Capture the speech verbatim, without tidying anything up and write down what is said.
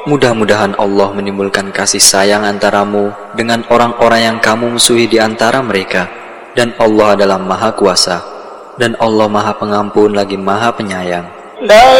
Mudah-mudahan Allah menimbulkan kasih sayang antaramu dengan orang-orang yang kamu musuhi di antara mereka. Dan Allah adalah Maha Kuasa, dan Allah Maha Pengampun lagi Maha Penyayang.